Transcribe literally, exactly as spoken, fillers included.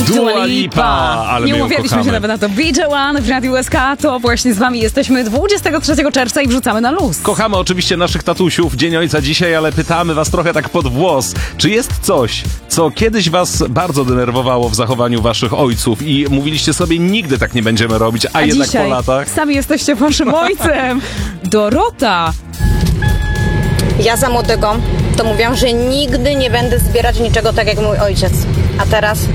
Dua Lipa. Ale Nie my ją umawialiśmy kochamy. się nawet na to. B J One w Radiu S K, to właśnie z wami jesteśmy dwudziestego trzeciego czerwca i wrzucamy na luz. Kochamy oczywiście naszych tatusiów, Dzień Ojca dzisiaj, ale pytamy was trochę tak pod włos. Czy jest coś, co kiedyś was bardzo denerwowało w zachowaniu waszych ojców i mówiliście sobie, nigdy tak nie będziemy robić, a, A jednak dzisiaj po latach? sami jesteście waszym ojcem. Dorota. Ja za młodego to mówiłam, że nigdy nie będę zbierać niczego tak jak mój ojciec. A teraz